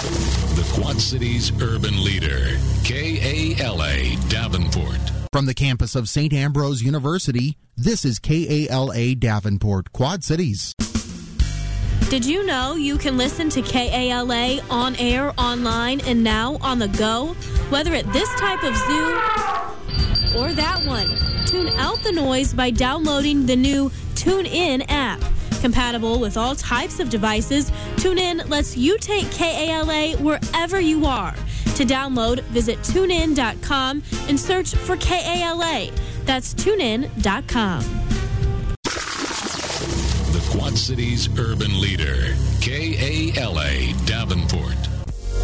The Quad Cities urban leader, KALA Davenport. From the campus of St. Ambrose University, this is KALA Davenport, Quad Cities. Did you know you can listen to KALA on air, online, and now on the go? Whether at this type of zoo or that one, tune out the noise by downloading the new TuneIn app. Compatible with all types of devices, TuneIn lets you take KALA wherever you are. To download, visit TuneIn.com and search for KALA. That's TuneIn.com. The Quad Cities urban leader, KALA Davenport.